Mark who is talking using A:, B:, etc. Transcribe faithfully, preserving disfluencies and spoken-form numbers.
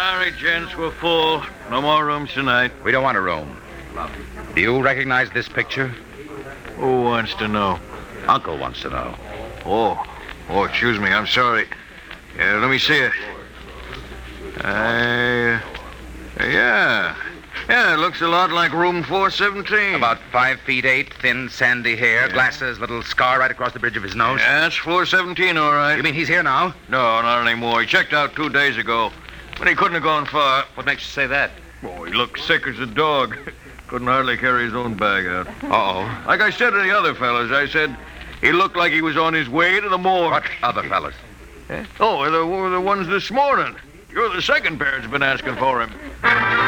A: Sorry, gents, we're full. No more rooms tonight.
B: We don't want a room. Do you recognize this picture?
A: Who wants to know?
B: Uncle wants to know.
A: Oh. Oh, excuse me. I'm sorry. Yeah, let me see it. Uh, yeah. Yeah, it looks a lot like room four seventeen.
B: About five feet eight, thin, sandy hair,
A: Yeah.
B: glasses, little scar right across the bridge of his nose.
A: Yeah, that's four seventeen, all right.
B: You mean he's here now?
A: No, not anymore. He checked out two days ago. But he couldn't have gone far.
B: What makes you say that?
A: Oh, he looked sick as a dog. Couldn't hardly carry his own bag out.
B: Uh-oh.
A: Like I said to the other fellas, I said he looked like he was on his way to the morgue.
B: What other fellas?
A: Eh? Oh, the, the ones this morning. You're the second pair that's been asking for him.